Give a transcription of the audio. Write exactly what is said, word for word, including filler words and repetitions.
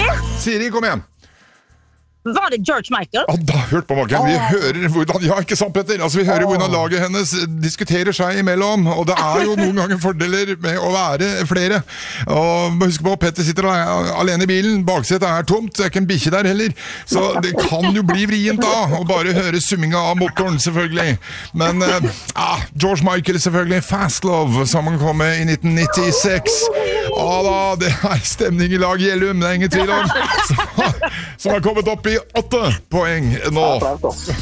Siri, kom igjen. Var det George Michael? Ja, da hørt på maken. Vi hører hvordan, ja, ikke sant, Petter? Altså, vi hører hvordan laget hennes diskuterer seg imellom, og det er jo noen ganger fordeler med å være flere. Og husk på, Petter sitter alene i bilen, baksetet er tomt, det er ikke en bikkje der heller, så det kan jo bli vrient da, å bare høre summinga av motoren, selvfølgelig. Men, eh, ah, George Michael selvfølgelig, Fast Love, som han kom med i nitten nittiseks. Ja da, det er stemning i lag Gjellum, det er ingen tvil om. Som har kommet opp i åtte poeng nå.